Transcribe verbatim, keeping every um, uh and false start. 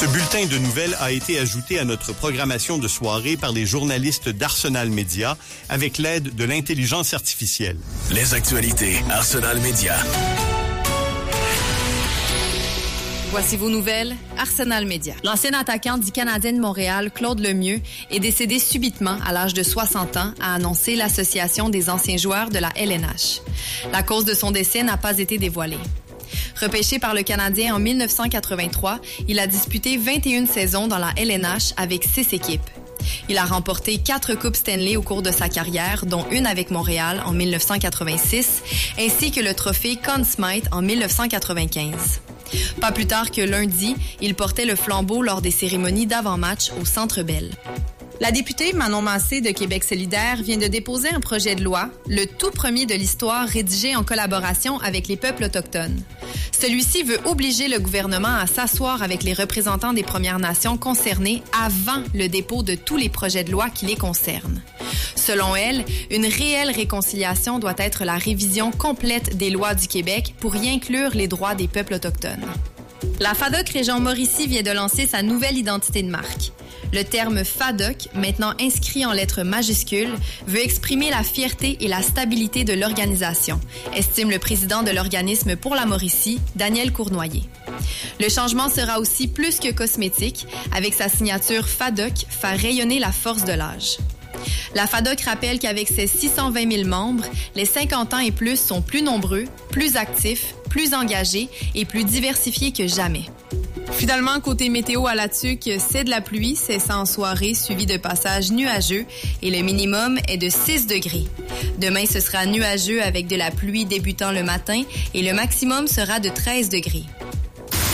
bulletin de nouvelles a été ajouté à notre programmation de soirée par les journalistes d'Arsenal Média avec l'aide de l'intelligence artificielle. Les actualités Arsenal Média. Voici vos nouvelles, Arsenal Média. L'ancien attaquant du Canadien de Montréal, Claude Lemieux, est décédé subitement à l'âge de soixante ans, a annoncé l'Association des anciens joueurs de la L N H. La cause de son décès n'a pas été dévoilée. Repêché par le Canadien en mille neuf cent quatre-vingt-trois, il a disputé vingt et une saisons dans la L N H avec six équipes. Il a remporté quatre Coupes Stanley au cours de sa carrière, dont une avec Montréal en mille neuf cent quatre-vingt-six, ainsi que le trophée Conn Smythe en mille neuf cent quatre-vingt-quinze. Pas plus tard que lundi, il portait le flambeau lors des cérémonies d'avant-match au Centre Bell. La députée Manon Massé de Québec solidaire vient de déposer un projet de loi, le tout premier de l'histoire rédigé en collaboration avec les peuples autochtones. Celui-ci veut obliger le gouvernement à s'asseoir avec les représentants des Premières Nations concernées avant le dépôt de tous les projets de loi qui les concernent. Selon elle, une réelle réconciliation doit être la révision complète des lois du Québec pour y inclure les droits des peuples autochtones. La F A D O C Région Mauricie vient de lancer sa nouvelle identité de marque. Le terme F A D O C, maintenant inscrit en lettres majuscules, veut exprimer la fierté et la stabilité de l'organisation, estime le président de l'organisme pour la Mauricie, Daniel Cournoyer. Le changement sera aussi plus que cosmétique, avec sa signature F A D O C faire rayonner la force de l'âge. La F A D O C rappelle qu'avec ses six cent vingt mille membres, les cinquante ans et plus sont plus nombreux, plus actifs, plus engagés et plus diversifiés que jamais. Finalement, côté météo à la Tuque, c'est de la pluie, cessant en soirée, suivi de passages nuageux et le minimum est de six degrés. Demain, ce sera nuageux avec de la pluie débutant le matin et le maximum sera de treize degrés.